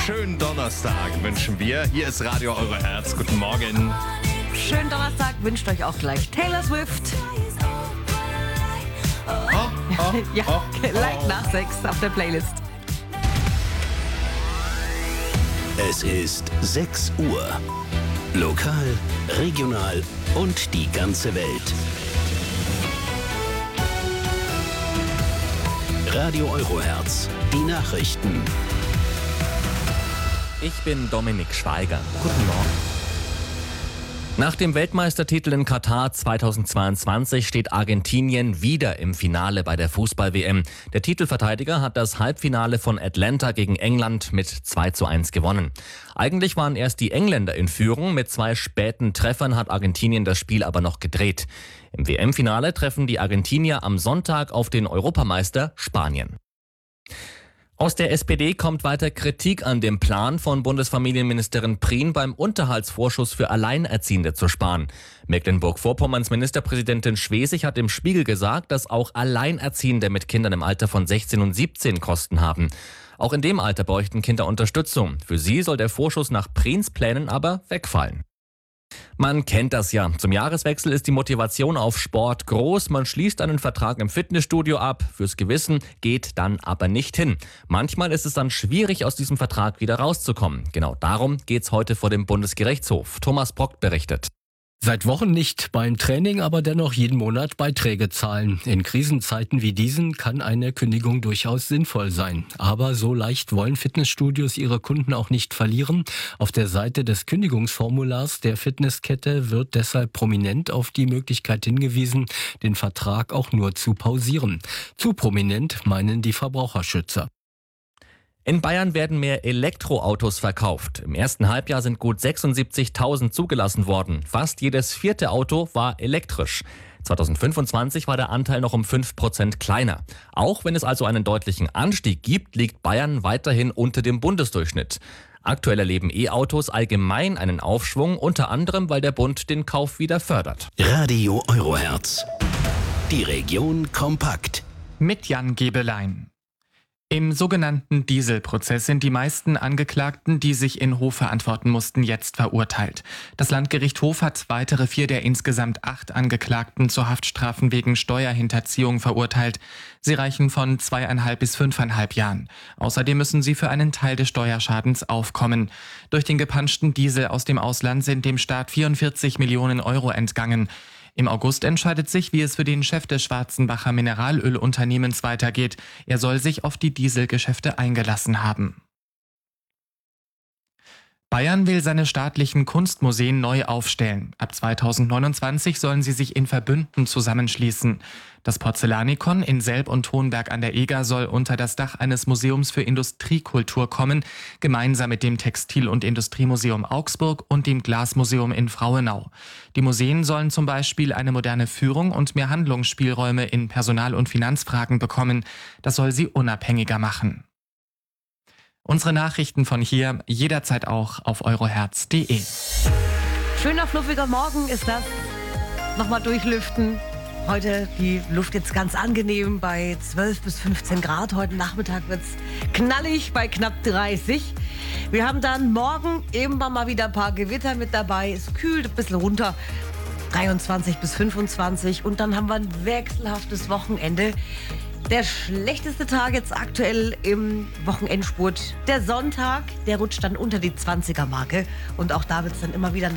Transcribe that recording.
schönen Donnerstag wünschen wir. Hier ist Radio Euro Herz. Guten Morgen. Schönen Donnerstag wünscht euch auch gleich Taylor Swift. Ja, gleich nach 6 auf der Playlist. Es ist 6 Uhr. Lokal, regional und die ganze Welt. Radio Euro Herz. Die Nachrichten. Ich bin Dominik Schweiger. Guten Morgen. Nach dem Weltmeistertitel in Katar 2022 steht Argentinien wieder im Finale bei der Fußball-WM. Der Titelverteidiger hat das Halbfinale von Atlanta gegen England mit 2:1 gewonnen. Eigentlich waren erst die Engländer in Führung. Mit 2 späten Treffern hat Argentinien das Spiel aber noch gedreht. Im WM-Finale treffen die Argentinier am Sonntag auf den Europameister Spanien. Aus der SPD kommt weiter Kritik an dem Plan von Bundesfamilienministerin Prien, beim Unterhaltsvorschuss für Alleinerziehende zu sparen. Mecklenburg-Vorpommerns Ministerpräsidentin Schwesig hat im Spiegel gesagt, dass auch Alleinerziehende mit Kindern im Alter von 16 und 17 Kosten haben. Auch in dem Alter bräuchten Kinder Unterstützung. Für sie soll der Vorschuss nach Priens Plänen aber wegfallen. Man kennt das ja. Zum Jahreswechsel ist die Motivation auf Sport groß. Man schließt einen Vertrag im Fitnessstudio ab. Fürs Gewissen geht dann aber nicht hin. Manchmal ist es dann schwierig, aus diesem Vertrag wieder rauszukommen. Genau darum geht's heute vor dem Bundesgerichtshof. Thomas Brock berichtet. Seit Wochen nicht beim Training, aber dennoch jeden Monat Beiträge zahlen. In Krisenzeiten wie diesen kann eine Kündigung durchaus sinnvoll sein. Aber so leicht wollen Fitnessstudios ihre Kunden auch nicht verlieren. Auf der Seite des Kündigungsformulars der Fitnesskette wird deshalb prominent auf die Möglichkeit hingewiesen, den Vertrag auch nur zu pausieren. Zu prominent, meinen die Verbraucherschützer. In Bayern werden mehr Elektroautos verkauft. Im ersten Halbjahr sind gut 76.000 zugelassen worden. Fast jedes 4. Auto war elektrisch. 2025 war der Anteil noch um 5% kleiner. Auch wenn es also einen deutlichen Anstieg gibt, liegt Bayern weiterhin unter dem Bundesdurchschnitt. Aktuell erleben E-Autos allgemein einen Aufschwung, unter anderem, weil der Bund den Kauf wieder fördert. Radio Euro Herz. Die Region kompakt. Mit Jan Gebelein. Im sogenannten Dieselprozess sind die meisten Angeklagten, die sich in Hof verantworten mussten, jetzt verurteilt. Das Landgericht Hof hat weitere 4 der insgesamt 8 Angeklagten zu Haftstrafen wegen Steuerhinterziehung verurteilt. Sie reichen von 2,5 bis 5,5 Jahren. Außerdem müssen sie für einen Teil des Steuerschadens aufkommen. Durch den gepanschten Diesel aus dem Ausland sind dem Staat 44 Millionen Euro entgangen. Im August entscheidet sich, wie es für den Chef des Schwarzenbacher Mineralölunternehmens weitergeht. Er soll sich auf die Dieselgeschäfte eingelassen haben. Bayern will seine staatlichen Kunstmuseen neu aufstellen. Ab 2029 sollen sie sich in Verbünden zusammenschließen. Das Porzellanikon in Selb und Thonberg an der Eger soll unter das Dach eines Museums für Industriekultur kommen, gemeinsam mit dem Textil- und Industriemuseum Augsburg und dem Glasmuseum in Frauenau. Die Museen sollen zum Beispiel eine moderne Führung und mehr Handlungsspielräume in Personal- und Finanzfragen bekommen. Das soll sie unabhängiger machen. Unsere Nachrichten von hier jederzeit auch auf euroherz.de. Schöner, fluffiger Morgen ist das. Nochmal durchlüften. Heute die Luft jetzt ganz angenehm bei 12 bis 15 Grad. Heute Nachmittag wird es knallig bei knapp 30. Wir haben dann morgen immer mal wieder ein paar Gewitter mit dabei. Es kühlt ein bisschen runter. 23 bis 25. Und dann haben wir ein wechselhaftes Wochenende. Der schlechteste Tag jetzt aktuell im Wochenendspurt. Der Sonntag, der rutscht dann unter die 20er-Marke. Und auch da wird es dann immer wieder